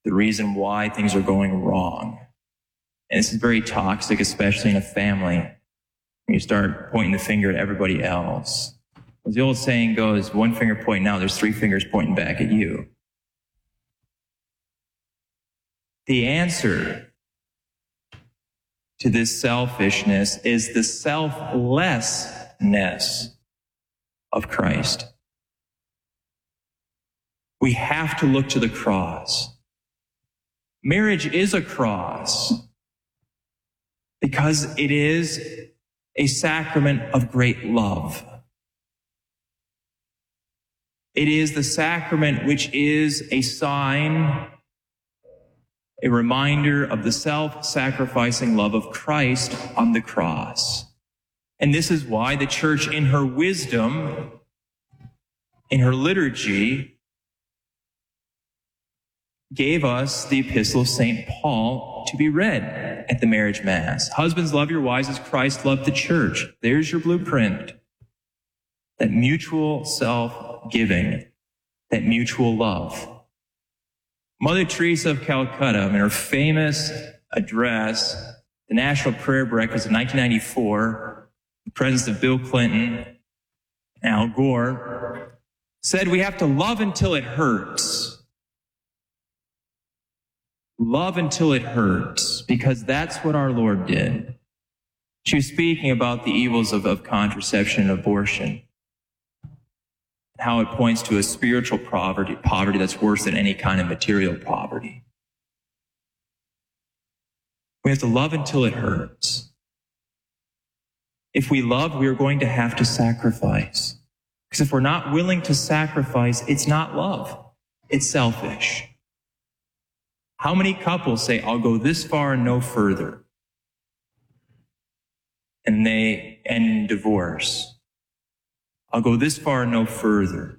the reason why things are going wrong. And this is very toxic, especially in a family, when you start pointing the finger at everybody else. As the old saying goes, one finger pointing out, there's three fingers pointing back at you. The answer to this selfishness is the selflessness of Christ. We have to look to the cross. Marriage is a cross because it is a sacrament of great love. It is the sacrament which is a sign, a reminder of the self-sacrificing love of Christ on the cross. And this is why the church, in her wisdom, in her liturgy, gave us the epistle of St. Paul to be read at the marriage mass. Husbands, love your wives as Christ loved the church. There's your blueprint. That mutual self-giving, that mutual love. Mother Teresa of Calcutta, in her famous address, the National Prayer Breakfast in 1994, the presence of Bill Clinton and Al Gore, said we have to love until it hurts. Love until it hurts, because that's what our Lord did. She was speaking about the evils of contraception and abortion, how it points to a spiritual poverty that's worse than any kind of material poverty. We have to love until it hurts. If we love, we are going to have to sacrifice. Because if we're not willing to sacrifice, it's not love. It's selfish. How many couples say, I'll go this far and no further? And they end in divorce. I'll go this far and no further.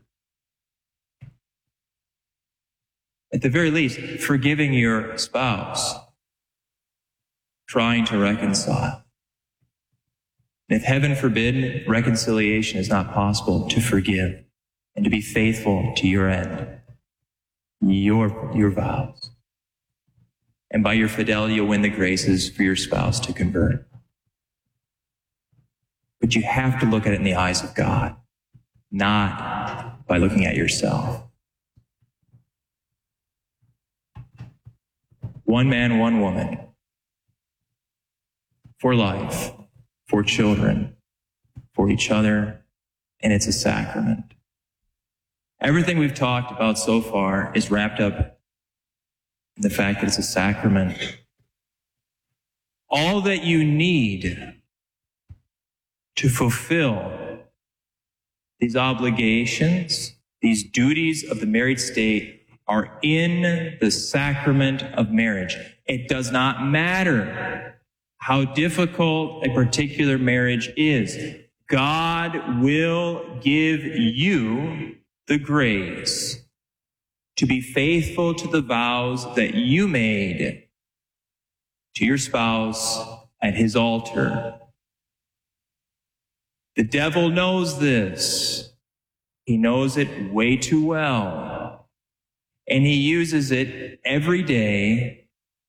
At the very least, forgiving your spouse, trying to reconcile. And if heaven forbid reconciliation is not possible, to forgive and to be faithful to your end, your vows. And by your fidelity, you'll win the graces for your spouse to convert. But you have to look at it in the eyes of God, not by looking at yourself. One man, one woman, for life, for children, for each other, and it's a sacrament. Everything we've talked about so far is wrapped up in the fact that it's a sacrament. All that you need to fulfill these obligations, these duties of the married state are in the sacrament of marriage. It does not matter how difficult a particular marriage is. God will give you the grace to be faithful to the vows that you made to your spouse at his altar. The devil knows this. He knows it way too well. And he uses it every day.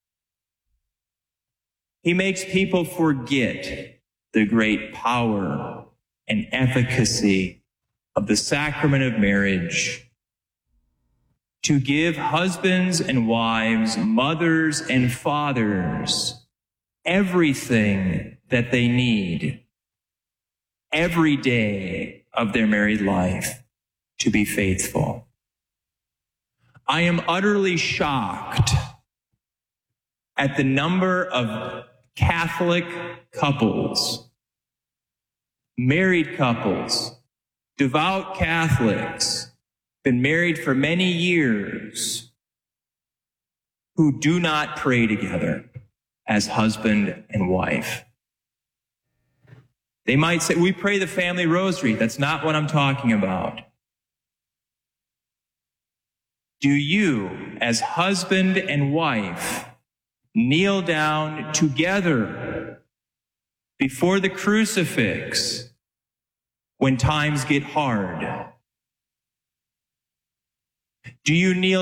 He makes people forget the great power and efficacy of the sacrament of marriage to give husbands and wives, mothers and fathers, everything that they need every day of their married life to be faithful. I am utterly shocked at the number of Catholic couples, married couples, devout Catholics, been married for many years, who do not pray together as husband and wife. They might say, we pray the family rosary. That's not what I'm talking about. Do you, as husband and wife, kneel down together before the crucifix when times get hard? Do you kneel